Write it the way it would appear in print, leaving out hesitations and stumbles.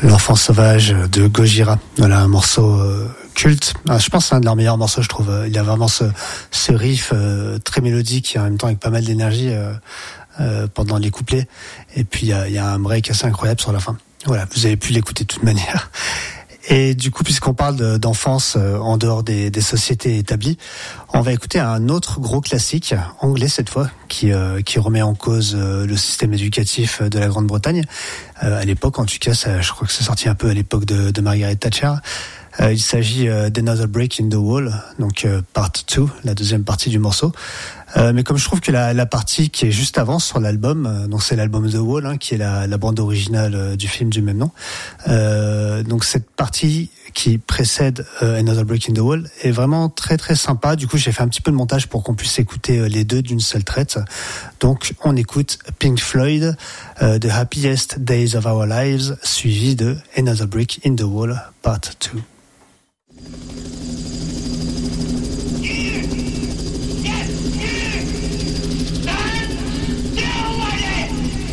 L'enfant sauvage de Gojira, voilà un morceau culte. Je pense que c'est un de leurs meilleurs morceaux, je trouve. Il y a vraiment ce riff très mélodique et en même temps avec pas mal d'énergie pendant les couplets. Et puis il y a un break assez incroyable sur la fin. Voilà, vous avez pu l'écouter de toute manière. Et du coup, puisqu'on parle d'enfance en dehors des sociétés établies, on va écouter un autre gros classique, anglais cette fois, qui remet en cause le système éducatif de la Grande-Bretagne. À l'époque, en tout cas, je crois que c'est sorti un peu à l'époque de Margaret Thatcher. Il s'agit d'Another Break in the Wall, donc part 2, la deuxième partie du morceau. Mais comme je trouve que la partie qui est juste avant sur l'album, donc c'est l'album The Wall, qui est la bande originale du film du même nom. Donc cette partie qui précède Another Break in the Wall est vraiment très très sympa. Du coup, j'ai fait un petit peu de montage pour qu'on puisse écouter les deux d'une seule traite. Donc on écoute Pink Floyd, The Happiest Days of Our Lives, suivi de Another Break in the Wall, part 2.